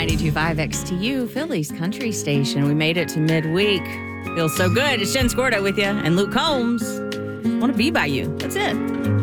92.5 XTU, Philly's country station. We made it to midweek. Feels so good. It's Jen Scorda with you and Luke Combs. Want to be by you. That's it.